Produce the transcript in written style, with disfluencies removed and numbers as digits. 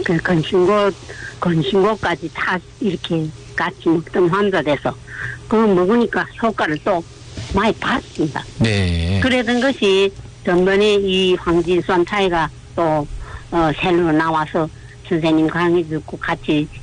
그 건신고까지 다 이렇게 같이 먹던 환자 돼서 그거 먹으니까 효과를 또 많이 봤습니다. 네. 그러던 것이 전번에 이 황진수암 타이가 또 새로 나와서 선생님 강의 듣고 같이